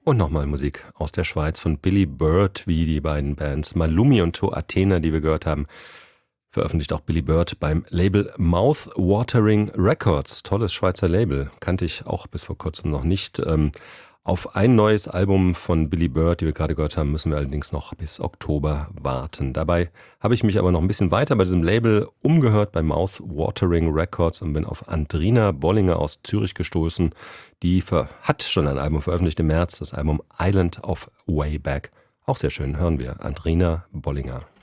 Und nochmal Musik aus der Schweiz von Billy Bird, wie die beiden Bands Malumi und To Athena, die wir gehört haben. Veröffentlicht auch Billy Bird beim Label Mouth-Watering Records. Tolles Schweizer Label, kannte ich auch bis vor kurzem noch nicht. Auf ein neues Album von Billy Bird, die wir gerade gehört haben, müssen wir allerdings noch bis Oktober warten. Dabei habe ich mich aber noch ein bisschen weiter bei diesem Label umgehört, bei Mouth-Watering Records, und bin auf Andrina Bollinger aus Zürich gestoßen. Die hat schon ein Album veröffentlicht im März, das Album Island of Way Back. Auch sehr schön, hören wir Andrina Bollinger.